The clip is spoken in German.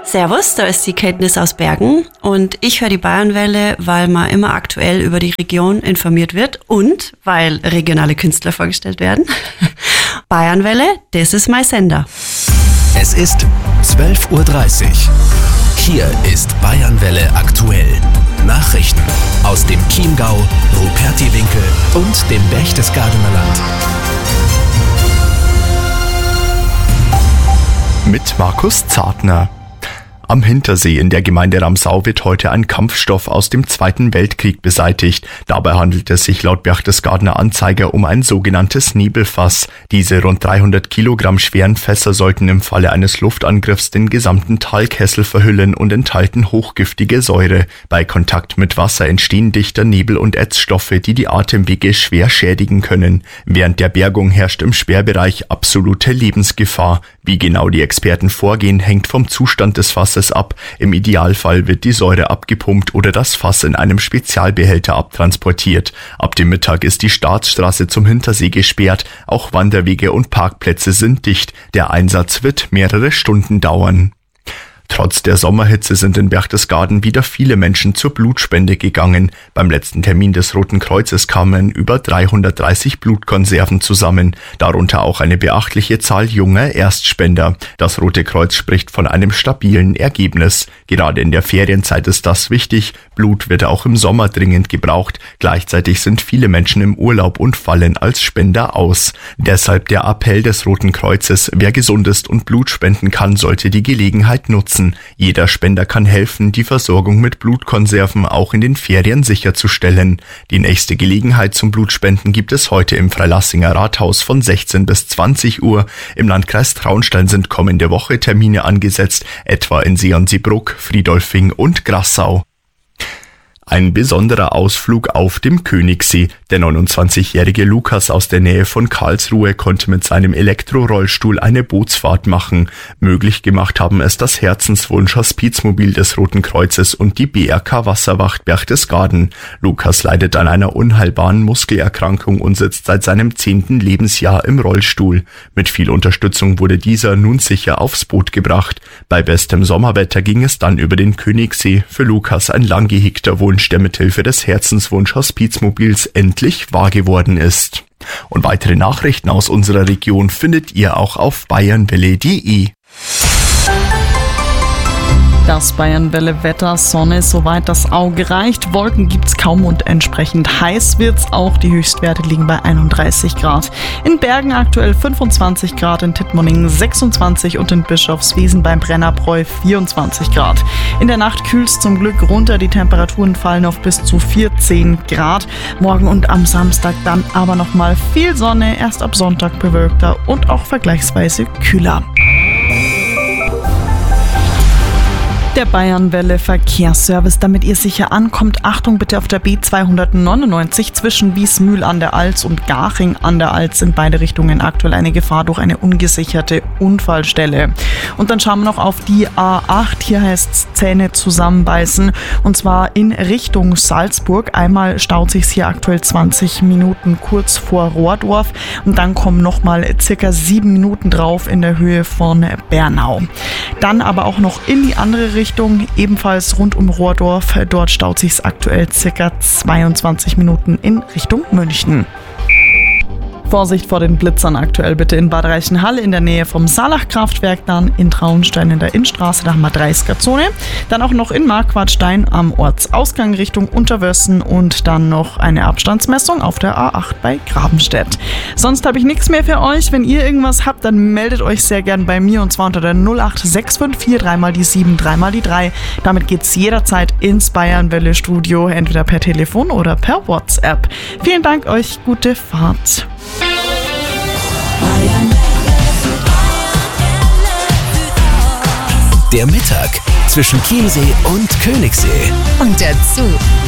Servus, da ist die Kenntnis aus Bergen und ich höre die Bayernwelle, weil man immer aktuell über die Region informiert wird und weil regionale Künstler vorgestellt werden. Bayernwelle, das ist mein Sender. Es ist 12:30 Uhr. Hier ist Bayernwelle aktuell. Nachrichten aus dem Chiemgau, Rupertiwinkel und dem Berchtesgadener Land. Mit Markus Zartner. Am Hintersee in der Gemeinde Ramsau wird heute ein Kampfstoff aus dem Zweiten Weltkrieg beseitigt. Dabei handelt es sich laut Berchtesgadener Anzeiger um ein sogenanntes Nebelfass. Diese rund 300 Kilogramm schweren Fässer sollten im Falle eines Luftangriffs den gesamten Talkessel verhüllen und enthalten hochgiftige Säure. Bei Kontakt mit Wasser entstehen dichter Nebel und Ätzstoffe, die die Atemwege schwer schädigen können. Während der Bergung herrscht im Sperrbereich absolute Lebensgefahr. Wie genau die Experten vorgehen, hängt vom Zustand des Fasses ab. Im Idealfall wird die Säure abgepumpt oder das Fass in einem Spezialbehälter abtransportiert. Ab dem Mittag ist die Staatsstraße zum Hintersee gesperrt. Auch Wanderwege und Parkplätze sind dicht. Der Einsatz wird mehrere Stunden dauern. Trotz der Sommerhitze sind in Berchtesgaden wieder viele Menschen zur Blutspende gegangen. Beim letzten Termin des Roten Kreuzes kamen über 330 Blutkonserven zusammen, darunter auch eine beachtliche Zahl junger Erstspender. Das Rote Kreuz spricht von einem stabilen Ergebnis. Gerade in der Ferienzeit ist das wichtig. Blut wird auch im Sommer dringend gebraucht. Gleichzeitig sind viele Menschen im Urlaub und fallen als Spender aus. Deshalb der Appell des Roten Kreuzes: Wer gesund ist und Blut spenden kann, sollte die Gelegenheit nutzen. Jeder Spender kann helfen, die Versorgung mit Blutkonserven auch in den Ferien sicherzustellen. Die nächste Gelegenheit zum Blutspenden gibt es heute im Freilassinger Rathaus von 16 bis 20 Uhr. Im Landkreis Traunstein sind kommende Woche Termine angesetzt, etwa in Seeonsiebrück, Friedolfing und Grassau. Ein besonderer Ausflug auf dem Königssee. Der 29-jährige Lukas aus der Nähe von Karlsruhe konnte mit seinem Elektrorollstuhl eine Bootsfahrt machen. Möglich gemacht haben es das Herzenswunsch-Hospizmobil des Roten Kreuzes und die BRK Wasserwacht Berchtesgaden. Lukas leidet an einer unheilbaren Muskelerkrankung und sitzt seit seinem 10. Lebensjahr im Rollstuhl. Mit viel Unterstützung wurde dieser nun sicher aufs Boot gebracht. Bei bestem Sommerwetter ging es dann über den Königssee. Für Lukas ein lang gehegter Wunsch, der mithilfe des Herzenswunsch-Hospizmobils endlich wahr geworden ist. Und weitere Nachrichten aus unserer Region findet ihr auch auf bayernwelle.de. Das Bayernwelle-Wetter, Sonne, soweit das Auge reicht. Wolken gibt's kaum und entsprechend heiß wird's auch. Die Höchstwerte liegen bei 31 Grad. In Bergen aktuell 25 Grad, in Tittmoningen 26 und in Bischofswiesen beim Brennerbräu 24 Grad. In der Nacht kühlt's zum Glück runter. Die Temperaturen fallen auf bis zu 14 Grad. Morgen und am Samstag dann aber nochmal viel Sonne. Erst ab Sonntag bewölkter und auch vergleichsweise kühler. Der Bayernwelle Verkehrsservice, damit ihr sicher ankommt. Achtung bitte, auf der B299 zwischen Wiesmühl an der Alz und Garching an der Alz in beide Richtungen aktuell eine Gefahr durch eine ungesicherte Unfallstelle. Und dann schauen wir noch auf die A8. Hier heißt es Zähne zusammenbeißen und zwar in Richtung Salzburg. Einmal staut sich hier aktuell 20 Minuten kurz vor Rohrdorf und dann kommen nochmal circa 7 Minuten drauf in der Höhe von Bernau. Dann aber auch noch in die andere Richtung, ebenfalls rund um Rohrdorf. Dort staut sich aktuell circa 22 Minuten in Richtung München. Vorsicht vor den Blitzern aktuell bitte in Bad Reichenhall in der Nähe vom Saalach-Kraftwerk, dann in Traunstein in der Innstraße, da haben wir 30er-Zone. Dann auch noch in Marquardstein am Ortsausgang Richtung Unterwössen und dann noch eine Abstandsmessung auf der A8 bei Grabenstedt. Sonst habe ich nichts mehr für euch. Wenn ihr irgendwas habt, dann meldet euch sehr gern bei mir und zwar unter der 08654 3 die 7 3 die 3. Damit geht's jederzeit ins Bayernwelle-Studio, entweder per Telefon oder per WhatsApp. Vielen Dank euch, gute Fahrt. Der Mittag zwischen Chiemsee und Königssee. Und dazu